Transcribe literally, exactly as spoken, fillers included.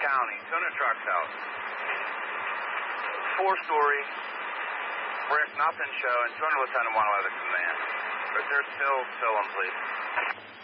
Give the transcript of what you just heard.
County, two hundred trucks out. Four-story, brick, nothing showing, two hundred Lieutenant one eleven command. But they're still, still on, please.